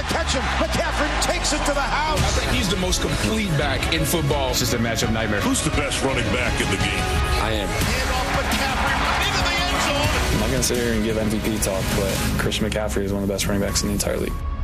catch him. McCaffrey takes it to the house. I think he's the most complete back in football. It's just a matchup nightmare. Who's the best running back in the game? I am. Hand off McCaffrey into the end zone. I'm not going to sit here and give MVP talk, but Christian McCaffrey is one of the best running backs in the entire league.